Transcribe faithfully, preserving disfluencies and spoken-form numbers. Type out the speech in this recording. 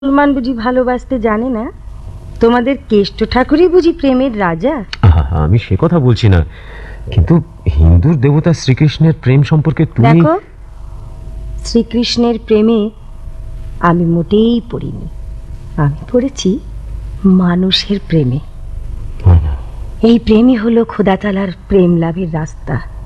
মুসলমান বুঝি ভালোবাসতে জানে না? তোমাদের কেষ্ট ঠাকুরই বুঝি প্রেমের রাজা? আমি সে কথা বলছি না, কিন্তু হিন্দুর দেবতা শ্রীকৃষ্ণের প্রেম সম্পর্কে তুমি দেখো, শ্রীকৃষ্ণের প্রেমে আমি মোটেই পড়িনি। আমি পড়েছি মানুষের প্রেমে। এই প্রেমই হলো খোদাতালার প্রেম লাভের রাস্তা।